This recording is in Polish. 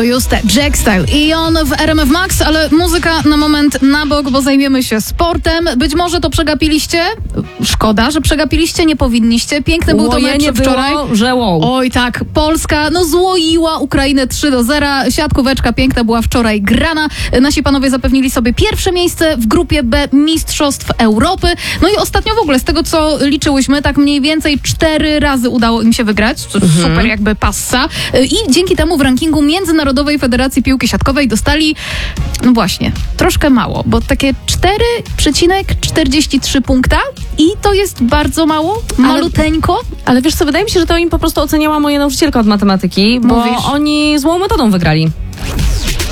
just Jack Style i on w RMF Max, ale muzyka na moment na bok, bo zajmiemy się sportem. Być może to przegapiliście. Szkoda, że przegapiliście, nie powinniście. Piękny był to mecz wczoraj. Było, że wow. Oj tak, Polska złoiła Ukrainę 3-0. Siatkóweczka piękna była wczoraj grana. Nasi panowie zapewnili sobie pierwsze miejsce w grupie B Mistrzostw Europy. No i ostatnio w ogóle, z tego co liczyłyśmy, tak mniej więcej 4 razy udało im się wygrać. Super jakby passa. I dzięki temu w rankingu Międzynarodowej Federacji Piłki Siatkowej dostali, no właśnie, troszkę mało, bo takie 4,43 punkta i to jest bardzo mało, maluteńko. Ale wiesz co, wydaje mi się, że to im po prostu oceniała moja nauczycielka od matematyki, bo Mówisz? oni złą metodą wygrali.